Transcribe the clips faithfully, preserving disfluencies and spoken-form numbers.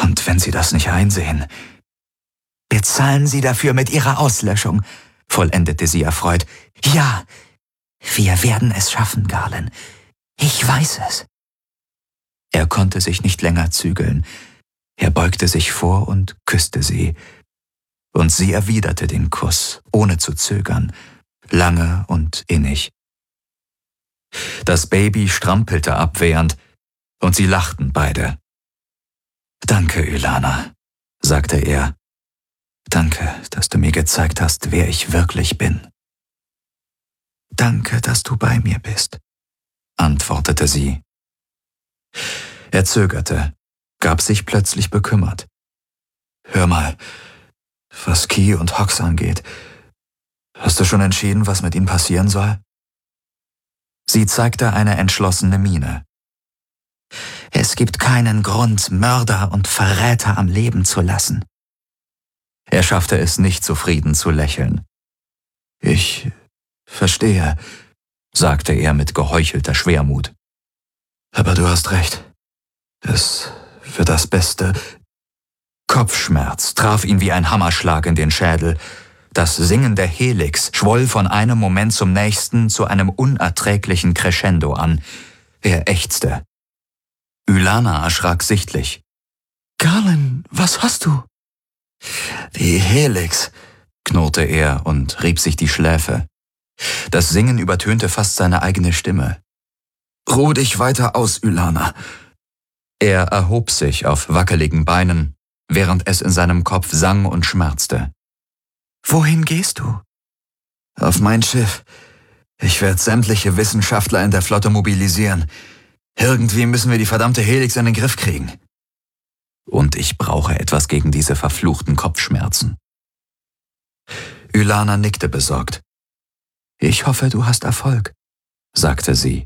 Und wenn Sie das nicht einsehen, bezahlen Sie dafür mit Ihrer Auslöschung, vollendete sie erfreut. Ja, wir werden es schaffen, Garland. Ich weiß es. Er konnte sich nicht länger zügeln. Er beugte sich vor und küsste sie. Und sie erwiderte den Kuss, ohne zu zögern, lange und innig. Das Baby strampelte abwehrend, und sie lachten beide. »Danke, Ylana«, sagte er. »Danke, dass du mir gezeigt hast, wer ich wirklich bin.« »Danke, dass du bei mir bist«, antwortete sie. Er zögerte, gab sich plötzlich bekümmert. »Hör mal, was Key und Hox angeht, hast du schon entschieden, was mit ihnen passieren soll?« Sie zeigte eine entschlossene Miene. »Es gibt keinen Grund, Mörder und Verräter am Leben zu lassen.« Er schaffte es nicht, zufrieden zu lächeln. »Ich verstehe«, sagte er mit geheuchelter Schwermut. »Aber du hast recht. Es wird das Beste.« Kopfschmerz traf ihn wie ein Hammerschlag in den Schädel. Das Singen der Helix schwoll von einem Moment zum nächsten zu einem unerträglichen Crescendo an. Er ächzte. Ylana erschrak sichtlich. »Garland, was hast du?« »Die Helix«, knurrte er und rieb sich die Schläfe. Das Singen übertönte fast seine eigene Stimme. »Ruh dich weiter aus, Ylana.« Er erhob sich auf wackeligen Beinen, während es in seinem Kopf sang und schmerzte. »Wohin gehst du?« »Auf mein Schiff. Ich werde sämtliche Wissenschaftler in der Flotte mobilisieren. Irgendwie müssen wir die verdammte Helix in den Griff kriegen. Und ich brauche etwas gegen diese verfluchten Kopfschmerzen.« Ylana nickte besorgt. »Ich hoffe, du hast Erfolg«, sagte sie.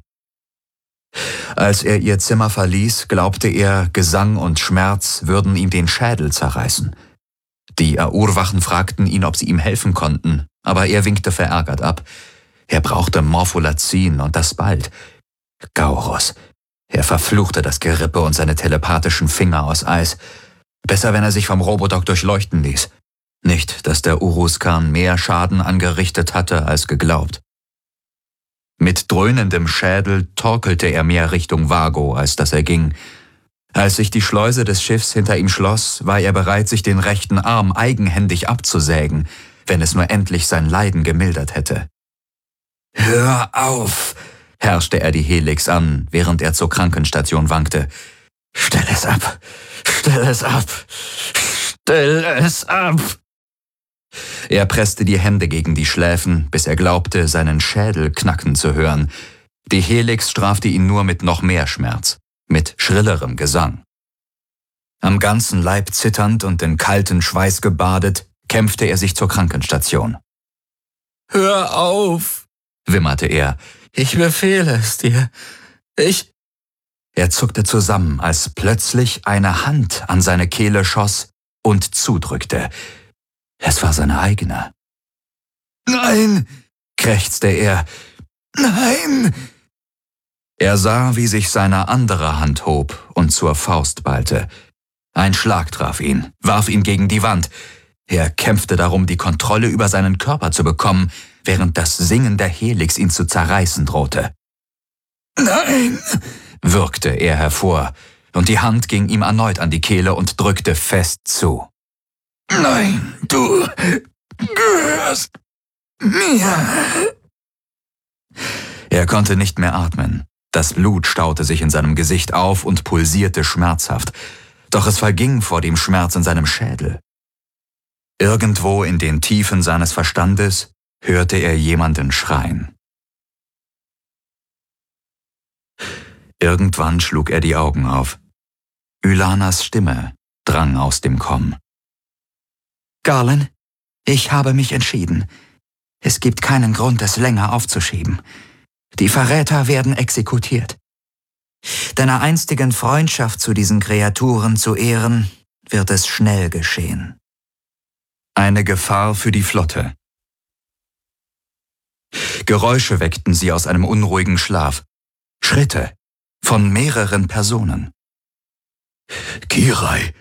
Als er ihr Zimmer verließ, glaubte er, Gesang und Schmerz würden ihm den Schädel zerreißen. Die Aur-Wachen fragten ihn, ob sie ihm helfen konnten, aber er winkte verärgert ab. Er brauchte Morpholazin und das bald. Gauros. Er verfluchte das Gerippe und seine telepathischen Finger aus Eis. Besser, wenn er sich vom Robodoc durchleuchten ließ. Nicht, dass der Uruskan mehr Schaden angerichtet hatte, als geglaubt. Mit dröhnendem Schädel torkelte er mehr Richtung Vago, als dass er ging. Als sich die Schleuse des Schiffs hinter ihm schloss, war er bereit, sich den rechten Arm eigenhändig abzusägen, wenn es nur endlich sein Leiden gemildert hätte. »Hör auf«, herrschte er die Helix an, während er zur Krankenstation wankte. »Stell es ab! Stell es ab! Stell es ab!« Er presste die Hände gegen die Schläfen, bis er glaubte, seinen Schädel knacken zu hören. Die Helix strafte ihn nur mit noch mehr Schmerz, mit schrillerem Gesang. Am ganzen Leib zitternd und in kalten Schweiß gebadet, kämpfte er sich zur Krankenstation. »Hör auf«, wimmerte er. »Ich befehle es dir. Ich...« Er zuckte zusammen, als plötzlich eine Hand an seine Kehle schoss und zudrückte. Es war seine eigene. »Nein«, krächzte er. »Nein!« Er sah, wie sich seine andere Hand hob und zur Faust ballte. Ein Schlag traf ihn, warf ihn gegen die Wand. Er kämpfte darum, die Kontrolle über seinen Körper zu bekommen, während das Singen der Helix ihn zu zerreißen drohte. »Nein«, würgte er hervor, und die Hand ging ihm erneut an die Kehle und drückte fest zu. »Nein, du gehörst mir.« Er konnte nicht mehr atmen. Das Blut staute sich in seinem Gesicht auf und pulsierte schmerzhaft. Doch es verging vor dem Schmerz in seinem Schädel. Irgendwo in den Tiefen seines Verstandes hörte er jemanden schreien. Irgendwann schlug er die Augen auf. Ylanas Stimme drang aus dem Komm. »Garland, ich habe mich entschieden. Es gibt keinen Grund, es länger aufzuschieben. Die Verräter werden exekutiert. Deiner einstigen Freundschaft zu diesen Kreaturen zu ehren, wird es schnell geschehen.« Eine Gefahr für die Flotte. Geräusche weckten sie aus einem unruhigen Schlaf. Schritte von mehreren Personen. »Kirai«,